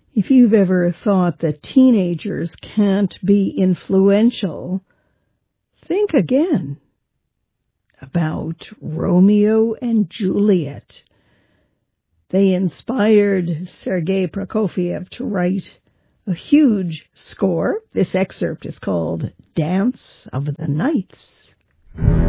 If you've ever thought that teenagers can't be influential, think again about Romeo and Juliet. They inspired Sergei Prokofiev to write a huge score. This excerpt is called Dance of the Nights.